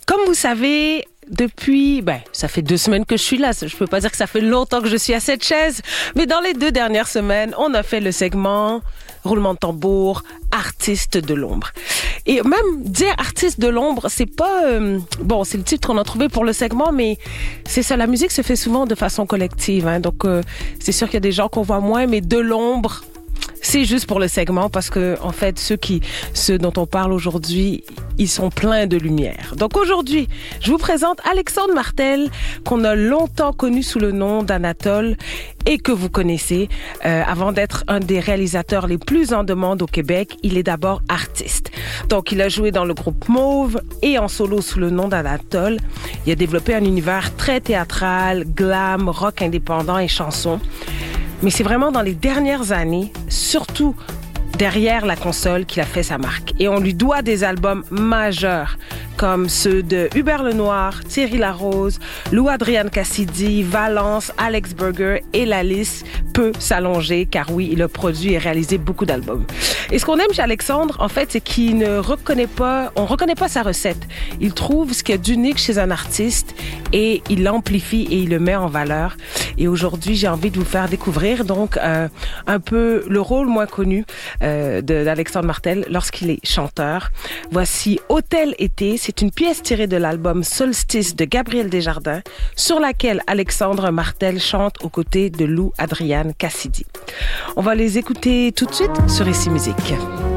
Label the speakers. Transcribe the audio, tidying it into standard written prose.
Speaker 1: Comme vous savez, ça fait 2 semaines que je suis là. Je peux pas dire que ça fait longtemps que je suis à cette chaise. Mais dans les 2 dernières semaines, on a fait le segment roulement de tambour, artiste de l'ombre. Et même dire artiste de l'ombre, c'est pas... c'est le titre qu'on a trouvé pour le segment, mais c'est ça, la musique se fait souvent de façon collective. Donc, c'est sûr qu'il y a des gens qu'on voit moins, mais de l'ombre, c'est juste pour le segment parce que, en fait, ceux dont on parle aujourd'hui, ils sont pleins de lumière. Donc aujourd'hui, je vous présente Alexandre Martel, qu'on a longtemps connu sous le nom d'Anatole et que vous connaissez. Avant d'être un des réalisateurs les plus en demande au Québec, il est d'abord artiste. Donc il a joué dans le groupe Mauve et en solo sous le nom d'Anatole. Il a développé un univers très théâtral, glam, rock indépendant et chansons. Mais c'est vraiment dans les dernières années, surtout derrière la console, qu'il a fait sa marque. Et on lui doit des albums majeurs, comme ceux de Hubert Lenoir, Thierry Larose, Lou Adrian Cassidy, Valence, Alex Burger, et la liste peut s'allonger, car oui, il a produit et réalisé beaucoup d'albums. Et ce qu'on aime chez Alexandre, en fait, c'est qu'il ne reconnaît pas sa recette. Il trouve ce qu'il y a d'unique chez un artiste et il l'amplifie et il le met en valeur. Et aujourd'hui, j'ai envie de vous faire découvrir donc un peu le rôle moins connu d'Alexandre Martel lorsqu'il est chanteur. Voici Hôtel Été. C'est une pièce tirée de l'album Solstice de Gabriel Desjardins, sur laquelle Alexandre Martel chante aux côtés de Lou Adrian Cassidy. On va les écouter tout de suite sur Ici Musique.